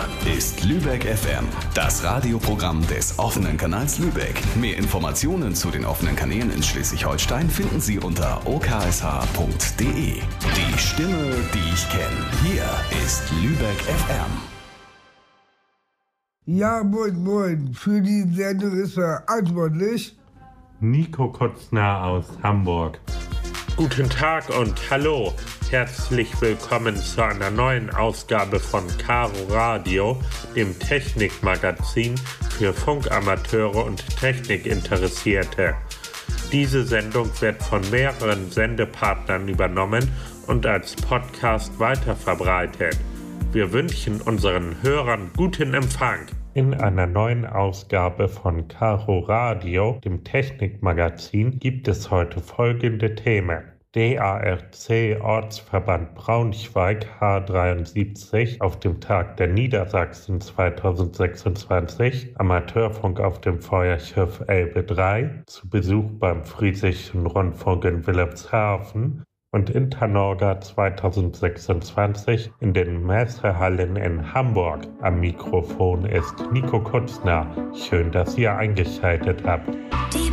ist Lübeck FM, das Radioprogramm des offenen Kanals Lübeck. Mehr Informationen zu den offenen Kanälen in Schleswig-Holstein finden Sie unter oksh.de. Die Stimme, die ich kenne. Hier ist Lübeck FM. Ja, moin. Für die Sendung ist verantwortlich Nico Kutzner aus Hamburg. Guten Tag und hallo. Herzlich willkommen zu einer neuen Ausgabe von Caro Radio, dem Technikmagazin für Funkamateure und Technikinteressierte. Diese Sendung wird von mehreren Sendepartnern übernommen und als Podcast weiterverbreitet. Wir wünschen unseren Hörern guten Empfang. In einer neuen Ausgabe von Caro Radio, dem Technikmagazin, gibt es heute folgende Themen. DARC Ortsverband Braunschweig H73 auf dem Tag der Niedersachsen 2026, Amateurfunk auf dem Feuerschiff Elbe 3, zu Besuch beim Friesischen Rundfunk in Wilhelmshaven und Internorga 2026 in den Messehallen in Hamburg. Am Mikrofon ist Nico Kutzner. Schön, dass ihr eingeschaltet habt.